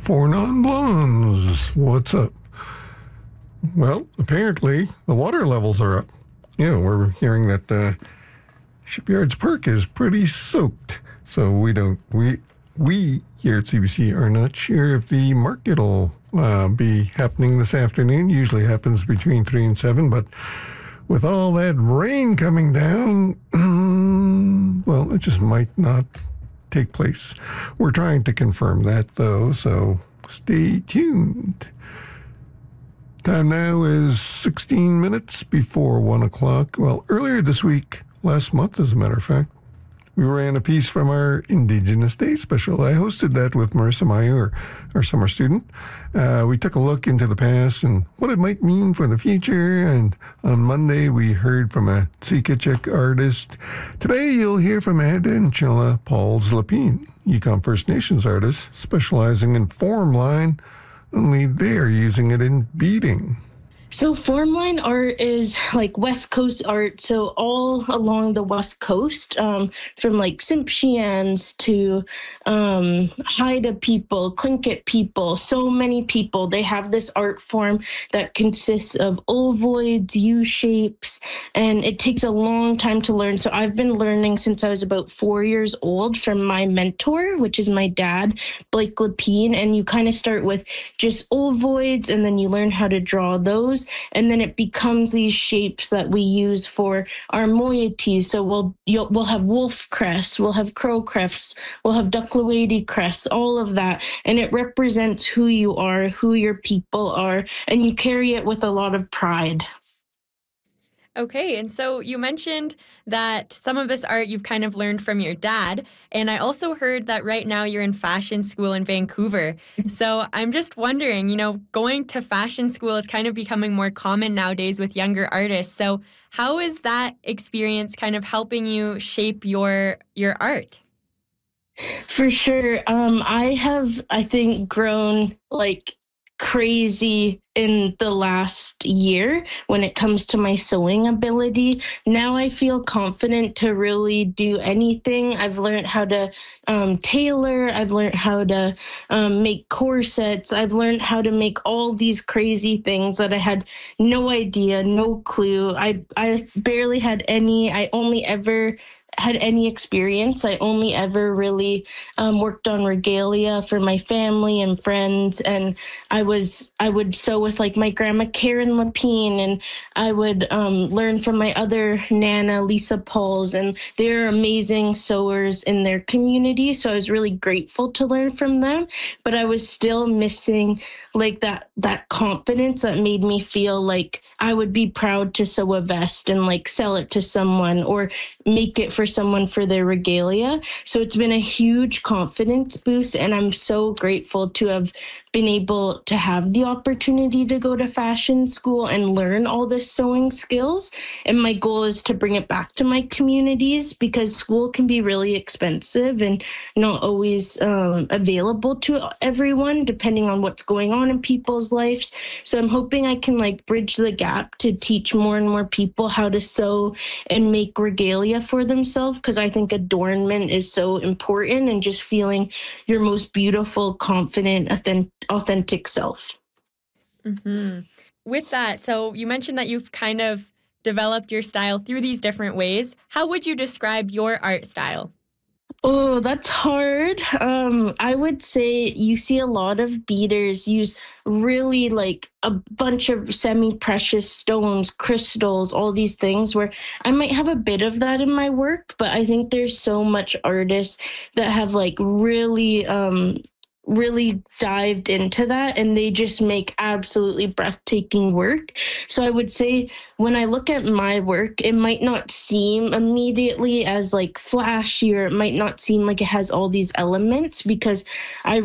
Four non-blondes. What's up? Well, apparently the water levels are up. Yeah, we're hearing that the Shipyards Park is pretty soaked. So we here at CBC are not sure if the market will be happening this afternoon. Usually happens between 3 and 7, but with all that rain coming down, well, it just might not take place. We're trying to confirm that, though, so stay tuned. Time now is 16 minutes before 1 o'clock. Well, earlier this week, last month, as a matter of fact, we ran a piece from our Indigenous Day special. I hosted that with Marissa Mayu, our summer student. We took a look into the past and what it might mean for the future. And on Monday, we heard from a Tsikachik artist. Today, you'll hear from Ed and Chilla Pauls Lapine, Yukon First Nations artist specializing in form line, only they're using it in beading. So formline art is like West Coast art. So all along the West Coast, from like Tsimshians to Haida people, Tlingit people, so many people, they have this art form that consists of ovoids, U-shapes, and it takes a long time to learn. So I've been learning since I was about 4 years old from my mentor, which is my dad, Blake Lapine, and you kind of start with just ovoids and then you learn how to draw those. And then it becomes these shapes that we use for our moieties. So we'll have wolf crests, we'll have crow crests, we'll have duckloady crests, all of that. And it represents who you are, who your people are, and you carry it with a lot of pride. Okay, and so you mentioned that some of this art you've kind of learned from your dad, and I also heard that right now you're in fashion school in Vancouver. So I'm just wondering, going to fashion school is kind of becoming more common nowadays with younger artists. So how is that experience kind of helping you shape your art? For sure. I think, grown like crazy in the last year when it comes to my sewing ability. Now I feel confident to really do anything. I've learned how to tailor. I've learned how to make corsets. I've learned how to make all these crazy things that I had no idea, no clue. I barely had any. I only ever had any experience. I only ever really worked on regalia for my family and friends, and I would sew with like my grandma Karen Lapine, and I would learn from my other Nana Lisa Pauls, and they're amazing sewers in their community. So I was really grateful to learn from them, but I was still missing like that confidence that made me feel like I would be proud to sew a vest and like sell it to someone or make it for someone for their regalia. So it's been a huge confidence boost, and I'm so grateful to have been able to have the opportunity to go to fashion school and learn all this sewing skills. And my goal is to bring it back to my communities because school can be really expensive and not always available to everyone, depending on what's going on in people's lives. So I'm hoping I can like bridge the gap to teach more and more people how to sew and make regalia for themselves, because I think adornment is so important and just feeling your most beautiful, confident, authentic self. Mm-hmm. With that, so you mentioned that you've kind of developed your style through these different ways. How would you describe your art style? Oh, that's hard. I would say you see a lot of beaders use really like a bunch of semi-precious stones, crystals, all these things where I might have a bit of that in my work, but I think there's so much artists that have like really dived into that, and they just make absolutely breathtaking work. So I would say when I look at my work, it might not seem immediately as like flashy, or it might not seem like it has all these elements because I